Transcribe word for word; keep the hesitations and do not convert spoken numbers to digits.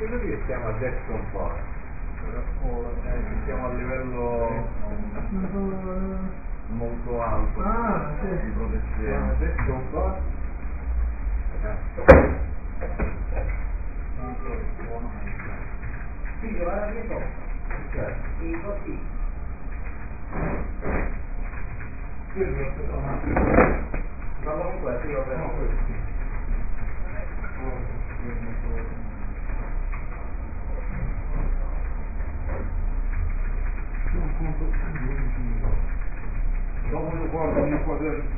Credo che siamo a destra un po'. Eh, siamo a livello molto alto ah, sì. di protezione. A destra un po'. Sì, guarda che so. Certo. Sì, così. Ma comunque sì, lo vedo questo. Dopo io guardo il mio quaderno.